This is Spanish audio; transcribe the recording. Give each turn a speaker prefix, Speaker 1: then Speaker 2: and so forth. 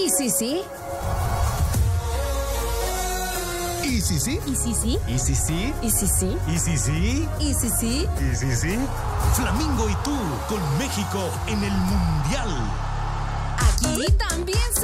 Speaker 1: sí, sí.
Speaker 2: ¿Y sí, sí?
Speaker 1: ¿Y sí, sí?
Speaker 2: ¿Y sí, sí?
Speaker 1: ¿Y sí, sí?
Speaker 2: ¿Y sí, sí?
Speaker 1: ¿Y sí, sí?
Speaker 2: ¿Y sí, sí?
Speaker 3: Flamingo y tú con México en el Mundial.
Speaker 1: Aquí también